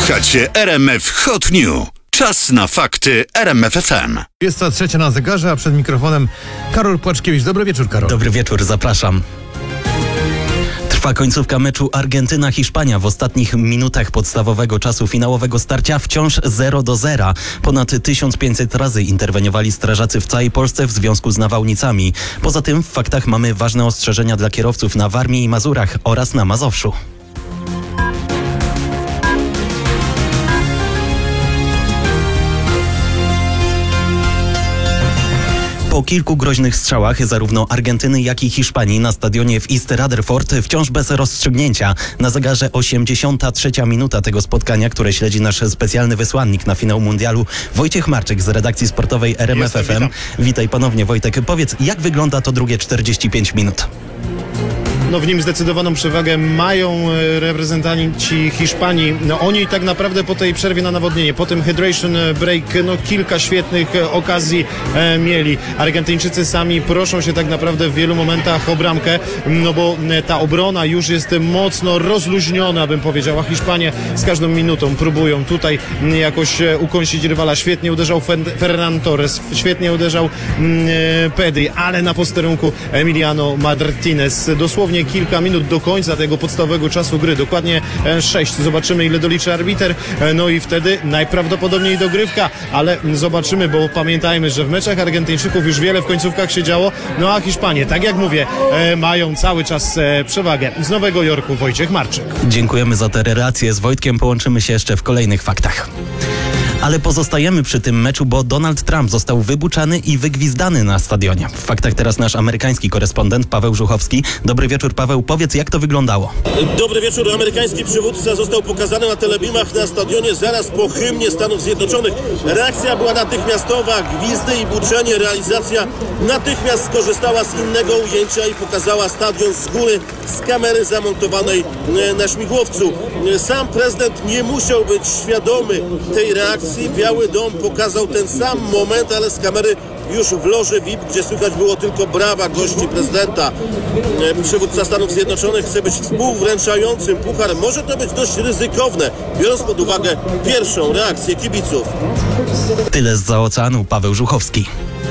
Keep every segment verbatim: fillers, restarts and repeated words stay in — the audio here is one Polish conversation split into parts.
Słuchacie R M F Hot News. Czas na fakty R M F F M. Jest to trzecia na zegarze, a przed mikrofonem Karol Płaczkiewicz. Dobry wieczór, Karol. Dobry wieczór, zapraszam. Trwa końcówka meczu Argentyna-Hiszpania. W ostatnich minutach podstawowego czasu finałowego starcia wciąż zero do zera. Ponad tysiąc pięćset razy interweniowali strażacy w całej Polsce w związku z nawałnicami. Poza tym w faktach mamy ważne ostrzeżenia dla kierowców na Warmii i Mazurach oraz na Mazowszu. Po kilku groźnych strzałach zarówno Argentyny, jak i Hiszpanii na stadionie w East Rutherford wciąż bez rozstrzygnięcia. Na zegarze osiemdziesiąta trzecia minuta tego spotkania, które śledzi nasz specjalny wysłannik na finał mundialu Wojciech Marczyk z redakcji sportowej R M F F M. Witaj ponownie, Wojtek. Powiedz, jak wygląda to drugie czterdzieści pięć minut? No w nim zdecydowaną przewagę mają reprezentanci Hiszpanii. No oni tak naprawdę po tej przerwie na nawodnienie, po tym hydration break, no kilka świetnych okazji e, mieli. Argentyńczycy sami proszą się tak naprawdę w wielu momentach o bramkę, no bo ta obrona już jest mocno rozluźniona, bym powiedziała. Hiszpanie z każdą minutą próbują tutaj jakoś ukąsić rywala. Świetnie uderzał Ferran Torres, świetnie uderzał e, Pedri, ale na posterunku Emiliano Martinez. Dosłownie kilka minut do końca tego podstawowego czasu gry, dokładnie sześć. Zobaczymy, ile doliczy arbiter, no i wtedy najprawdopodobniej dogrywka, ale zobaczymy, bo pamiętajmy, że w meczach Argentyńczyków już wiele w końcówkach się działo, no a Hiszpanie, tak jak mówię, mają cały czas przewagę. Z Nowego Jorku Wojciech Marczyk. Dziękujemy za te relacje. Z Wojtkiem połączymy się jeszcze w kolejnych faktach. Ale pozostajemy przy tym meczu, bo Donald Trump został wybuczany i wygwizdany na stadionie. W faktach teraz nasz amerykański korespondent Paweł Żuchowski. Dobry wieczór, Paweł. Powiedz, jak to wyglądało? Dobry wieczór. Amerykański przywódca został pokazany na telebimach na stadionie zaraz po hymnie Stanów Zjednoczonych. Reakcja była natychmiastowa. Gwizdy i buczenie. Realizacja natychmiast skorzystała z innego ujęcia i pokazała stadion z góry, z kamery zamontowanej na śmigłowcu. Sam prezydent nie musiał być świadomy tej reakcji. Biały Dom pokazał ten sam moment, ale z kamery już w loży V I P, gdzie słychać było tylko brawa gości prezydenta. Przywódca Stanów Zjednoczonych chce być współwręczającym puchar. Może to być dość ryzykowne, biorąc pod uwagę pierwszą reakcję kibiców. Tyle zza oceanu, Paweł Żuchowski.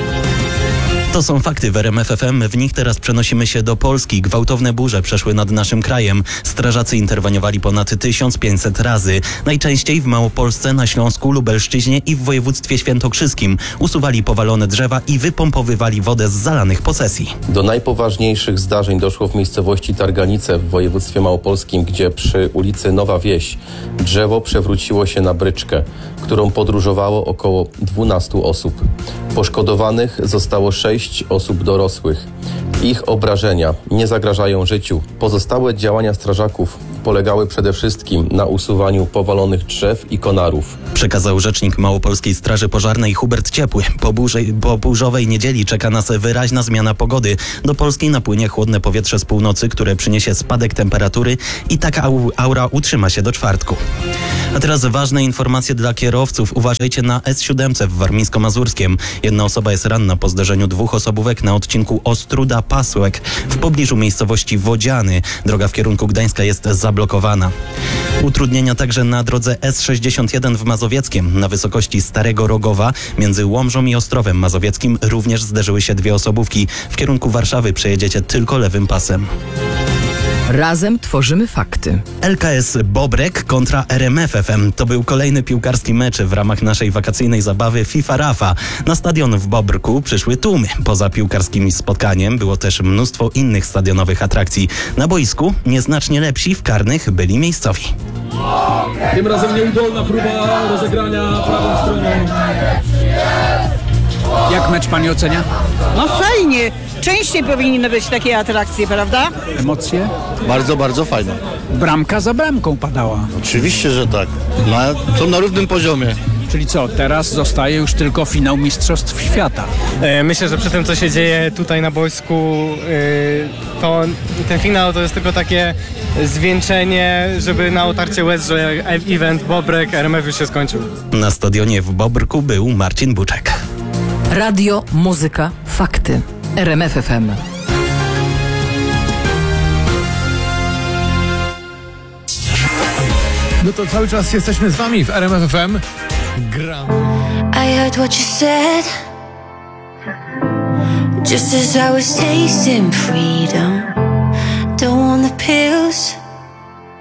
To są fakty w R M F F M. W nich teraz przenosimy się do Polski. Gwałtowne burze przeszły nad naszym krajem. Strażacy interweniowali ponad tysiąc pięćset razy. Najczęściej w Małopolsce, na Śląsku, Lubelszczyźnie i w województwie świętokrzyskim. Usuwali powalone drzewa i wypompowywali wodę z zalanych posesji. Do najpoważniejszych zdarzeń doszło w miejscowości Targanice w województwie małopolskim, gdzie przy ulicy Nowa Wieś drzewo przewróciło się na bryczkę, którą podróżowało około dwunastu osób. Poszkodowanych zostało sześć osób dorosłych. Ich obrażenia nie zagrażają życiu. Pozostałe działania strażaków polegały przede wszystkim na usuwaniu powalonych drzew i konarów. Przekazał rzecznik Małopolskiej Straży Pożarnej Hubert Ciepły. Po, burzy, po burzowej niedzieli czeka nas wyraźna zmiana pogody. Do Polski napłynie chłodne powietrze z północy, które przyniesie spadek temperatury i taka aura utrzyma się do czwartku. A teraz ważne informacje dla kierowców. Uważajcie na S siedem w Warmińsko-Mazurskiem. Jedna osoba jest ranna po zderzeniu dwóch osobówek na odcinku Ostróda-Pasłek w pobliżu miejscowości Wodziany. Droga w kierunku Gdańska jest zablokowana. Utrudnienia także na drodze S sześćdziesiąt jeden w Mazowieckiem. Na wysokości Starego Rogowa między Łomżą i Ostrowem Mazowieckim również zderzyły się dwie osobówki. W kierunku Warszawy przejedziecie tylko lewym pasem. Razem tworzymy fakty. L K S Bobrek kontra R M F F M. To był kolejny piłkarski mecz w ramach naszej wakacyjnej zabawy FIFA Rafa. Na stadion w Bobrku przyszły tłumy. Poza piłkarskim spotkaniem było też mnóstwo innych stadionowych atrakcji. Na boisku nieznacznie lepsi w karnych byli miejscowi. Tym razem nieudolna próba rozegrania prawą stroną. Jak mecz pani ocenia? No fajnie. Częściej powinny być takie atrakcje, prawda? Emocje? Bardzo, bardzo fajne. Bramka za bramką padała. Oczywiście, że tak. Na, to na równym poziomie. Czyli co, teraz zostaje już tylko finał Mistrzostw Świata. Myślę, że przy tym, co się dzieje tutaj na boisku, to ten finał to jest tylko takie zwieńczenie, żeby na otarcie łez, że event Bobrek R M F już się skończył. Na stadionie w Bobrku był Marcin Buczek. Radio, muzyka, fakty. R M F F M. No to cały czas jesteśmy z wami w R M F F M. Gram. I heard what you said, just as I was tasting freedom. Don't want the pills,